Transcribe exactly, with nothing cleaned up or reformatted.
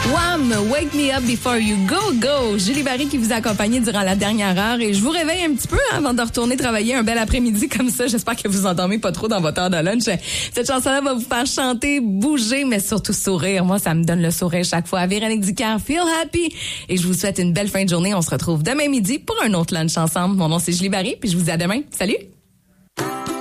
Wham! Wake me up before you go, go! Julie Barry qui vous a accompagné durant la dernière heure et je vous réveille un petit peu avant de retourner travailler un bel après-midi comme ça. J'espère que vous endormez pas trop dans votre heure de lunch. Cette chanson-là va vous faire chanter, bouger, mais surtout sourire. Moi, ça me donne le sourire chaque fois. Véronique Dicker, Feel Happy. Et je vous souhaite une belle fin de journée. On se retrouve demain midi pour un autre lunch ensemble. Mon nom, c'est Julie Barry, puis je vous dis à demain. Salut!